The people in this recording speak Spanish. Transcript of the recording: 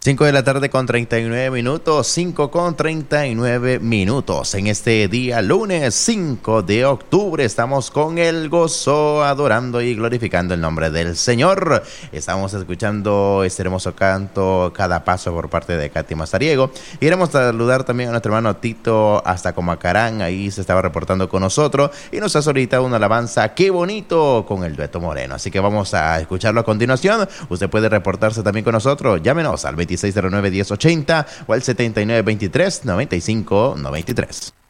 5 de la tarde con 39 minutos, 5 con 39 minutos. En este día, lunes 5 de octubre, estamos con el gozo, adorando y glorificando el nombre del Señor. Estamos escuchando este hermoso canto, Cada Paso, por parte de Katy Mazariego. Y queremos saludar también a nuestro hermano Tito hasta Comacarán, ahí se estaba reportando con nosotros. Y nos ha solicitado una alabanza, Qué Bonito, con el dueto Moreno. Así que vamos a escucharlo a continuación. Usted puede reportarse también con nosotros. Llámenos al 2609-1080 o al 7923-9593.